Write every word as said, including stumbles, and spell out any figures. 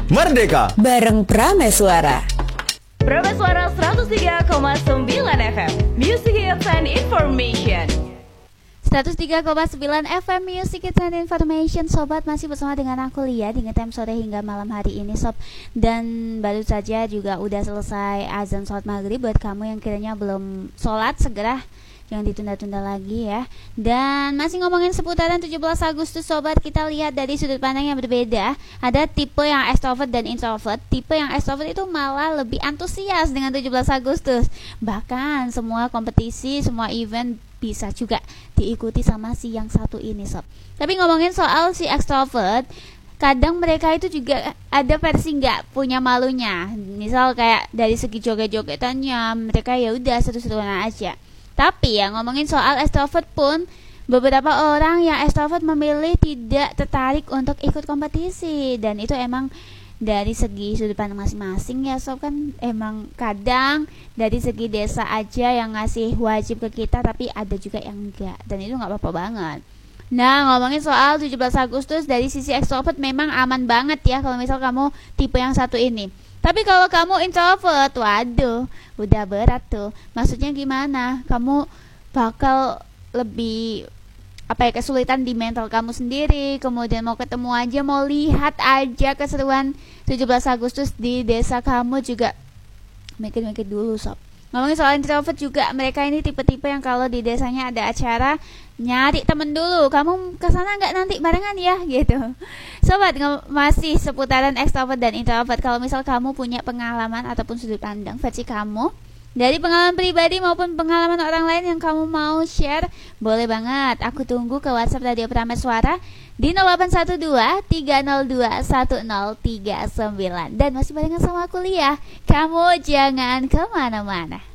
Merdeka bareng Prameswara. Prameswara seratus tiga koma sembilan F M, Music Hits and Information. seratus tiga koma sembilan F M Music Hits and Information. Sobat, masih bersama dengan aku Lia di Ngetem sore hingga malam hari ini sob. Dan baru saja juga udah selesai azan sholat maghrib. Buat kamu yang kiranya belum sholat, segera jangan ditunda-tunda lagi ya. Dan masih ngomongin seputaran tujuh belas Agustus sobat, kita lihat dari sudut pandang yang berbeda. Ada tipe yang extrovert dan introvert. Tipe yang extrovert itu malah lebih antusias dengan tujuh belas Agustus. Bahkan semua kompetisi, semua event bisa juga diikuti sama si yang satu ini sob. Tapi ngomongin soal si extrovert, kadang mereka itu juga ada versi nggak punya malunya. Misal kayak dari segi joget-jogetannya, mereka ya udah seru-seruan aja. Tapi ya ngomongin soal extrovert pun, beberapa orang yang extrovert memilih tidak tertarik untuk ikut kompetisi. Dan itu emang dari segi sudut pandang masing-masing ya sob, kan emang kadang dari segi desa aja yang ngasih wajib ke kita, tapi ada juga yang enggak, dan itu nggak apa-apa banget. Nah, ngomongin soal tujuh belas Agustus dari sisi extrovert memang aman banget ya kalau misal kamu tipe yang satu ini. Tapi kalau kamu introvert, waduh, udah berat tuh. Maksudnya gimana? Kamu bakal lebih apa ya, kesulitan di mental kamu sendiri. Kemudian mau ketemu aja, mau lihat aja keseruan tujuh belas Agustus di desa kamu juga mikir-mikir dulu sob. Ngomongin soal introvert juga, mereka ini tipe-tipe yang kalau di desanya ada acara, nyari temen dulu, kamu kesana nggak nanti barengan ya gitu. Sobat, masih seputaran extrovert dan introvert. Kalau misal kamu punya pengalaman ataupun sudut pandang versi kamu dari pengalaman pribadi maupun pengalaman orang lain yang kamu mau share, boleh banget. Aku tunggu ke WhatsApp Radio Prameswara di nol delapan satu dua tiga nol dua satu nol tiga sembilan. Dan masih barengan sama aku Lia. Kamu jangan kemana-mana.